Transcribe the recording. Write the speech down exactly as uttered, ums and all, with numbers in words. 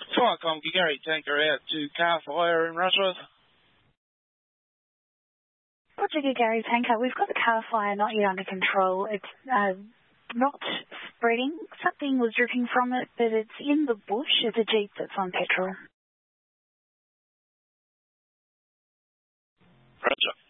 Swacom Gary tanker out to car fire in Rushworth. Roger, Gary tanker. We've got the car fire not yet under control. It's uh, not spreading. Something was dripping from it, but it's in the bush. It's a Jeep that's on petrol. Roger.